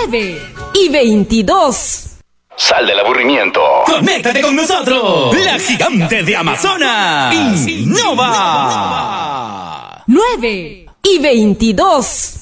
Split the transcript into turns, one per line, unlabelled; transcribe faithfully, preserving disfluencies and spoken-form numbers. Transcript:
nueve y veintidós.
Sal del aburrimiento.
Conéctate con nosotros. La gigante de Amazonas. Innova.
nueve y veintidós.